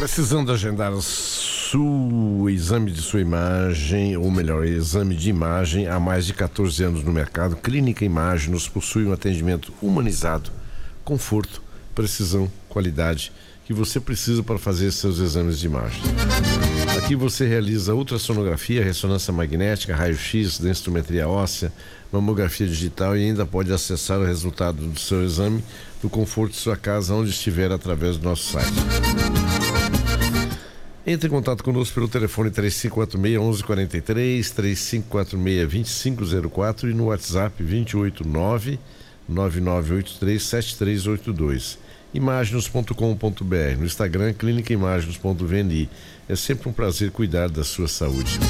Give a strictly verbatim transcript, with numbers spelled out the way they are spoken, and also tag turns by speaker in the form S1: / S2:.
S1: Precisando agendar o exame de sua imagem, ou melhor, exame de imagem, há mais de quatorze anos no mercado, Clínica Imaginos possui um atendimento humanizado, conforto, precisão, qualidade que você precisa para fazer seus exames de imagem. Aqui você realiza ultrassonografia, ressonância magnética, raio-x, densitometria óssea, mamografia digital e ainda pode acessar o resultado do seu exame no conforto de sua casa, onde estiver, através do nosso site. Entre em contato conosco pelo telefone três cinco quatro seis, um um quatro três, três cinco quatro seis, dois cinco zero quatro e no WhatsApp dois oito nove, nove nove oito três, sete três oito dois. imaginos ponto com ponto br, no Instagram clínica imaginos ponto v n i. É sempre um prazer cuidar da sua saúde.